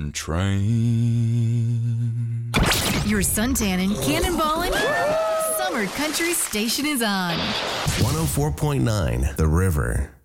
train. Your suntanning, cannonballing, summer country station is on. 104.9 The River.